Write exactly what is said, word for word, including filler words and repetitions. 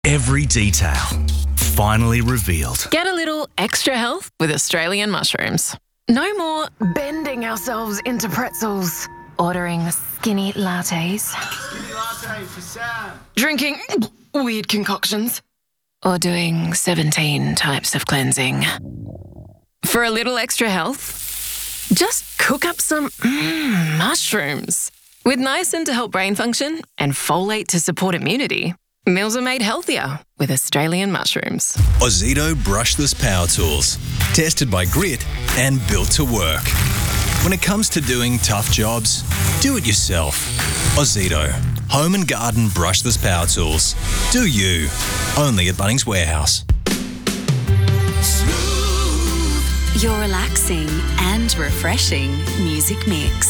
Every detail finally revealed. Get a little extra health with Australian mushrooms. No more bending ourselves into pretzels, ordering skinny lattes, Skinny latte for Sam. drinking weird concoctions, or doing seventeen types of cleansing. For a little extra health, just cook up some mm, mushrooms. With niacin to help brain function and folate to support immunity, meals are made healthier with Australian mushrooms. Ozito brushless power tools, tested by Grit and built to work. When it comes to doing tough jobs, do it yourself. Ozito, home and garden brushless power tools. Do you. Only at Bunnings Warehouse. Your relaxing and refreshing music mix.